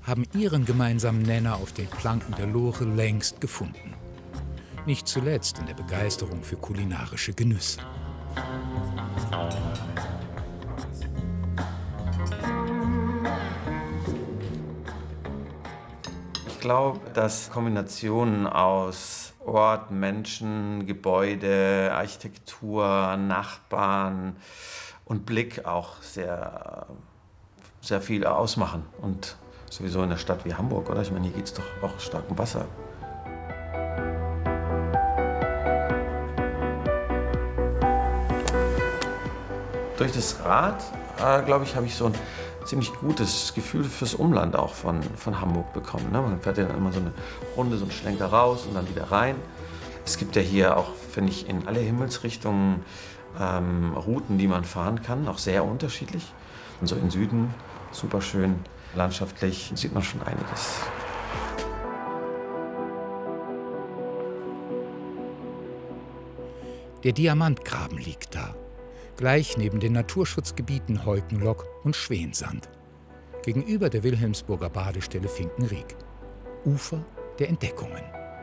haben ihren gemeinsamen Nenner auf den Planken der Lore längst gefunden. Nicht zuletzt in der Begeisterung für kulinarische Genüsse. Ich glaube, dass Kombinationen aus Ort, Menschen, Gebäude, Architektur, Nachbarn und Blick auch sehr viel ausmachen. Und sowieso in einer Stadt wie Hamburg, oder? Ich meine, hier geht es doch auch stark um Wasser. Durch das Rad, glaube ich, habe ich so ein ziemlich gutes Gefühl fürs Umland auch von Hamburg bekommen. Ne? Man fährt ja dann immer so eine Runde, so einen Schlenker raus und dann wieder rein. Es gibt ja hier auch, finde ich, in alle Himmelsrichtungen Routen, die man fahren kann, auch sehr unterschiedlich. Und so im Süden, super schön, landschaftlich, sieht man schon einiges. Der Diamantgraben liegt da, gleich neben den Naturschutzgebieten Heukenlock und Schwensand, gegenüber der Wilhelmsburger Badestelle Finkenriek, Ufer der Entdeckungen.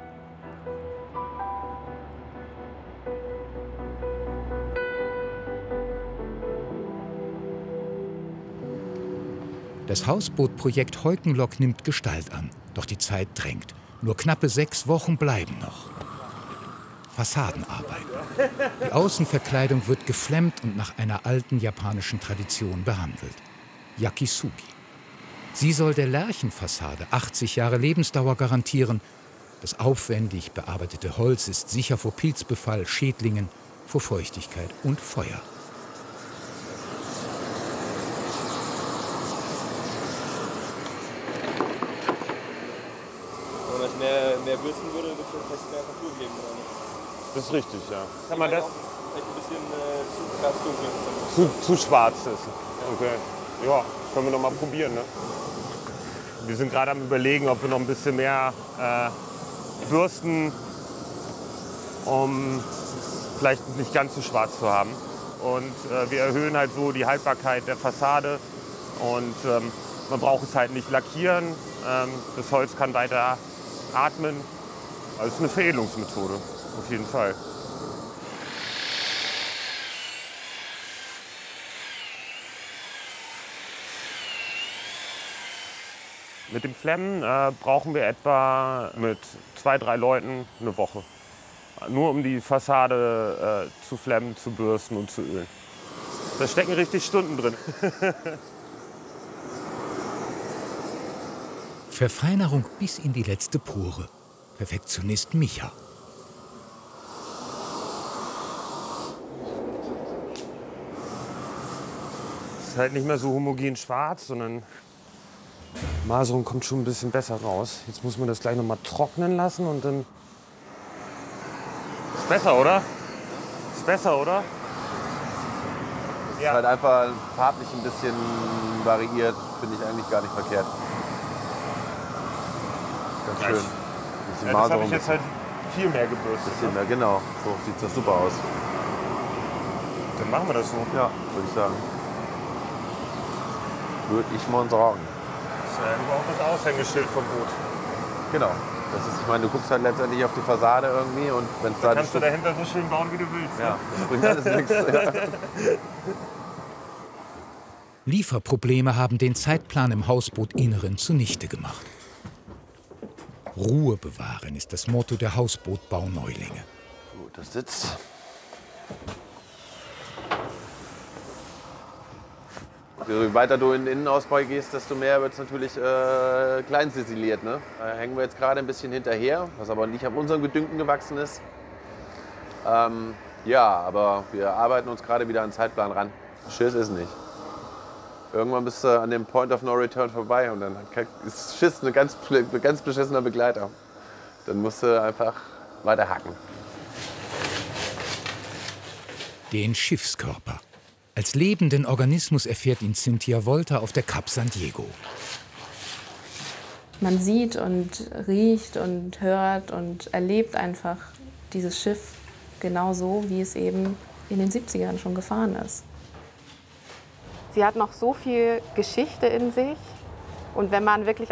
Das Hausbootprojekt Heukenlock nimmt Gestalt an, doch die Zeit drängt. Nur knappe 6 Wochen bleiben noch. Fassadenarbeit. Die Außenverkleidung wird geflemmt und nach einer alten japanischen Tradition behandelt. Yakisugi. Sie soll der Lärchenfassade 80 Jahre Lebensdauer garantieren. Das aufwendig bearbeitete Holz ist sicher vor Pilzbefall, Schädlingen, vor Feuchtigkeit und Feuer. Wenn man es mehr bürsten würde, würde es vielleicht mehr Natur geben, oder nicht? Das ist richtig, ja. Kann man das? Vielleicht ein bisschen zu krass dunkel ist. Zu schwarz ist. Okay. Ja, können wir noch mal probieren, ne? Wir sind gerade am Überlegen, ob wir noch ein bisschen mehr bürsten, um vielleicht nicht ganz so schwarz zu haben. Und wir erhöhen halt so die Haltbarkeit der Fassade. Und man braucht es halt nicht lackieren. Das Holz kann weiter atmen. Also es ist eine Veredelungsmethode, auf jeden Fall. Mit dem Flemmen brauchen wir etwa mit 2, 3 Leuten eine Woche. Nur um die Fassade zu flemmen, zu bürsten und zu ölen. Da stecken richtig Stunden drin. Verfeinerung bis in die letzte Pore. Perfektionist Micha. Es ist halt nicht mehr so homogen schwarz, sondern Maserung kommt schon ein bisschen besser raus. Jetzt muss man das gleich noch mal trocknen lassen und dann... Ist besser, oder? Ist besser, oder? Ja. Ist halt einfach farblich ein bisschen variiert, finde ich eigentlich gar nicht verkehrt. Ganz schön. Ja, das habe ich jetzt halt viel mehr gebürstet. Bisschen mehr, genau. So sieht das super aus. Dann machen wir das so. Ja, würde ich sagen. Würde ich mal sagen. Das ist ja überhaupt das Aushängeschild vom Boot. Genau. Das ist, ich meine, du guckst halt letztendlich auf die Fassade irgendwie und wenn es da kannst du dahinter so schön bauen, wie du willst. Ja, das bringt alles nichts. Ja. Lieferprobleme haben den Zeitplan im Hausbootinneren zunichte gemacht. Ruhe bewahren ist das Motto der Hausbootbauneulinge. Gut, das sitzt. Je weiter du in den Innenausbau gehst, desto mehr wird es natürlich kleinsessiliert. Ne? Da hängen wir jetzt gerade ein bisschen hinterher, was aber nicht auf unseren Gedünken gewachsen ist. Ja, aber wir arbeiten uns gerade wieder an den Zeitplan ran. Schiss ist nicht. Irgendwann bist du an dem Point of No Return vorbei und dann ist Schiss ein ganz beschissener Begleiter. Dann musst du einfach weiter hacken. Den Schiffskörper. Als lebenden Organismus erfährt ihn Cynthia Wolter auf der Cap San Diego. Man sieht und riecht und hört und erlebt einfach dieses Schiff genauso, wie es eben in den 70ern schon gefahren ist. Sie hat noch so viel Geschichte in sich. Und wenn man wirklich